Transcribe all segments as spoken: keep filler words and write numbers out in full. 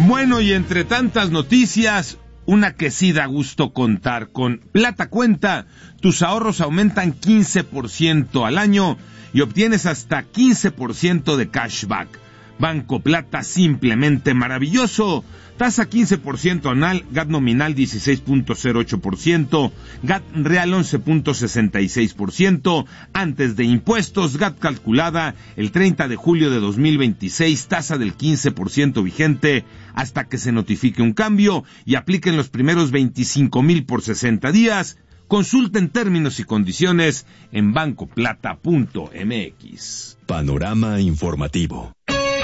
Bueno, y entre tantas noticias, una que sí da gusto contar. Con Plata Cuenta, tus ahorros aumentan quince por ciento al año y obtienes hasta quince por ciento de cashback. Banco Plata, simplemente maravilloso. Tasa quince por ciento anual, G A T nominal dieciséis punto cero ocho por ciento, G A T real once punto sesenta y seis por ciento, antes de impuestos, G A T calculada el treinta de julio de dos mil veintiséis, tasa del quince por ciento vigente hasta que se notifique un cambio y apliquen los primeros veinticinco mil por sesenta días. Consulten términos y condiciones en banco plata punto m x. Panorama informativo.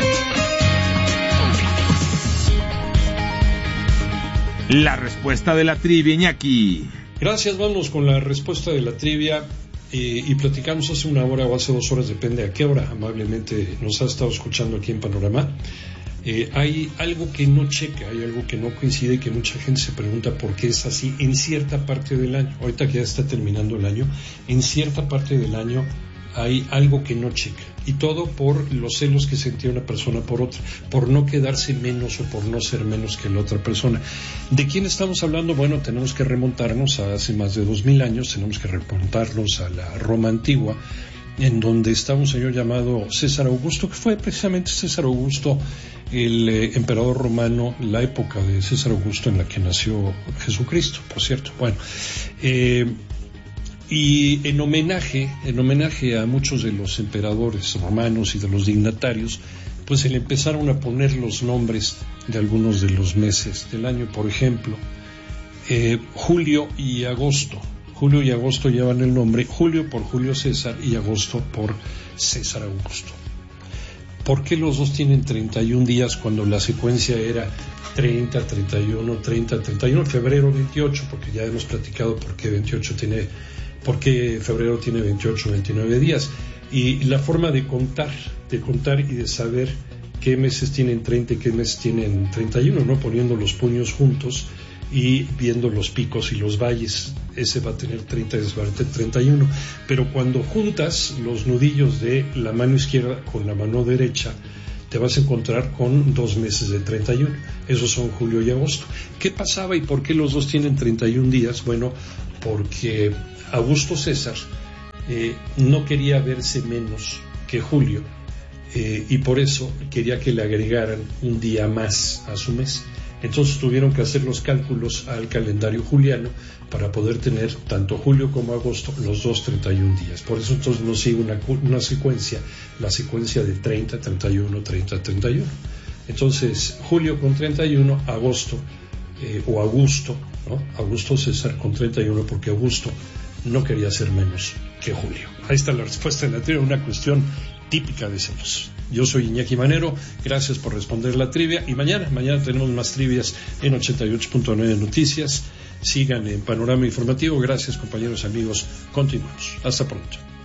La respuesta de la trivia, Iñaki. Gracias, vamos con la respuesta de la trivia eh, y platicamos hace una hora o hace dos horas, depende a qué hora amablemente nos ha estado escuchando aquí en Panorama. Eh, hay algo que no checa, hay algo que no coincide y que mucha gente se pregunta por qué es así en cierta parte del año. Ahorita que ya está terminando el año, en cierta parte del año hay algo que no checa, y todo por los celos que sentía una persona por otra, por no quedarse menos o por no ser menos que la otra persona. ¿De quién estamos hablando? Bueno, tenemos que remontarnos a hace más de dos mil años, tenemos que remontarnos a la Roma antigua, en donde estaba un señor llamado César Augusto, que fue precisamente César Augusto, el eh, emperador romano, la época de César Augusto en la que nació Jesucristo, por cierto. Bueno, eh... Y en homenaje, en homenaje a muchos de los emperadores romanos y de los dignatarios, pues se le empezaron a poner los nombres de algunos de los meses del año. Por ejemplo, eh, julio y agosto. Julio y agosto llevan el nombre, julio por Julio César y agosto por César Augusto. ¿Por qué los dos tienen treinta y un días cuando la secuencia era treinta, treinta y uno, treinta, treinta y uno, febrero veintiocho? Porque ya hemos platicado por qué veintiocho tiene... porque febrero tiene veintiocho, veintinueve días, y la forma de contar, de contar y de saber qué meses tienen treinta y qué meses tienen treinta y uno, ¿no? Poniendo los puños juntos y viendo los picos y los valles, ese va a tener treinta y ese va a tener treinta y uno, pero cuando juntas los nudillos de la mano izquierda con la mano derecha, te vas a encontrar con dos meses de treinta y uno, esos son julio y agosto. ¿Qué pasaba y por qué los dos tienen treinta y un días? Bueno, porque Augusto César eh, no quería verse menos que Julio eh, y por eso quería que le agregaran un día más a su mes. Entonces tuvieron que hacer los cálculos al calendario juliano para poder tener tanto julio como agosto los dos treinta y un días. Por eso entonces nos sigue una, una secuencia, la secuencia de treinta, treinta y uno, treinta, treinta y uno. Entonces julio con treinta y uno, agosto eh, o Augusto, ¿no? Augusto César con treinta y uno, porque Augusto no quería ser menos que Julio. Ahí está la respuesta en la trivia, una cuestión típica de celos. Yo soy Iñaki Manero, gracias por responder la trivia, y mañana, mañana tenemos más trivias en ochenta y ocho punto nueve Noticias. Sigan en Panorama Informativo. Gracias, compañeros, amigos, continuamos. Hasta pronto.